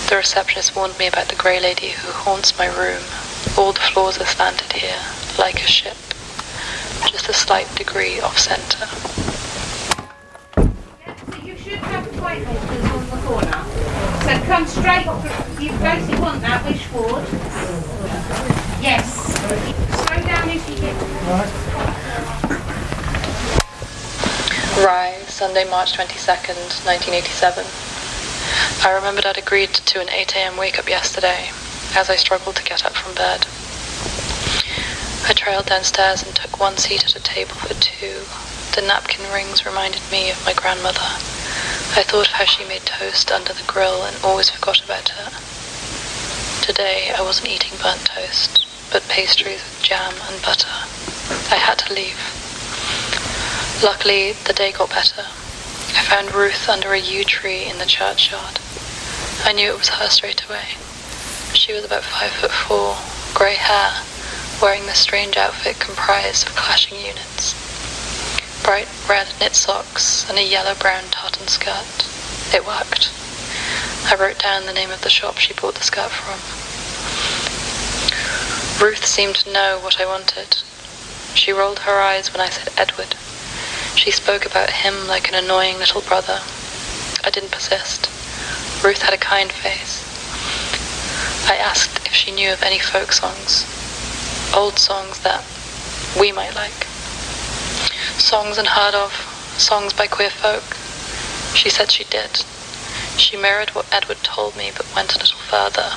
The receptionist warned me about the grey lady who haunts my room. All the floors are slanted here, like a ship, just a slight degree off-centre. Yeah, so you should have white papers on the corner. So come straight, you basically want that wish ward. Yes. Slow down if you get Rye, Sunday, March 22nd, 1987. I remembered I'd agreed to an 8 a.m. wake-up yesterday, as I struggled to get up from bed. I trailed downstairs and took one seat at a table for two. The napkin rings reminded me of my grandmother. I thought of how she made toast under the grill and always forgot about her. Today I wasn't eating burnt toast, but pastries with jam and butter. I had to leave. Luckily, the day got better. I found Ruth under a yew tree in the churchyard. I knew it was her straight away. She was about 5'4", grey hair, wearing this strange outfit comprised of clashing units. Bright red knit socks and a yellow-brown tartan skirt. It worked. I wrote down the name of the shop she bought the skirt from. Ruth seemed to know what I wanted. She rolled her eyes when I said Edward. She spoke about him like an annoying little brother. I didn't persist. Ruth had a kind face. I asked if she knew of any folk songs. Old songs that we might like. Songs unheard of, songs by queer folk. She said she did. She mirrored what Edward told me, but went a little further.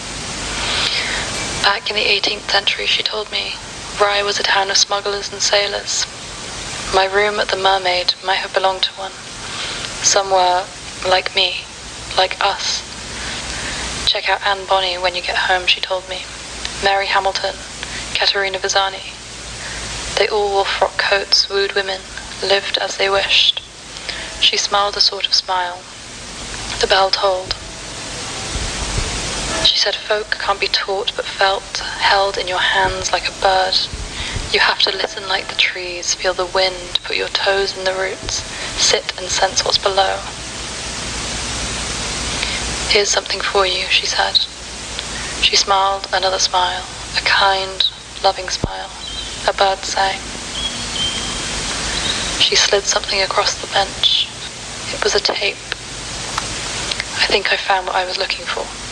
Back in the 18th century, she told me, Rye was a town of smugglers and sailors. My room at the Mermaid might have belonged to one. Some were like me, like us. Check out Anne Bonny when you get home, she told me. Mary Hamilton, Caterina Visani. They all wore frock coats, wooed women, lived as they wished. She smiled a sort of smile. The bell tolled. She said folk can't be taught but felt, held in your hands like a bird. You have to listen like the trees, feel the wind, put your toes in the roots, sit and sense what's below. Here's something for you, she said. She smiled another smile, a kind, loving smile. A bird sang. She slid something across the bench. It was a tape. I think I found what I was looking for.